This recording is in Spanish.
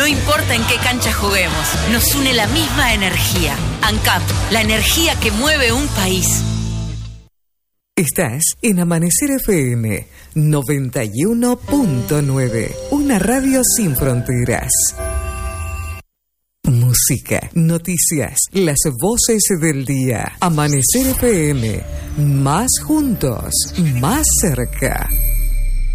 No importa en qué cancha juguemos, nos une la misma energía. ANCAP, la energía que mueve un país. Estás en Amanecer FM 91.9, una radio sin fronteras. Música, noticias, las voces del día. Amanecer FM, más juntos, más cerca.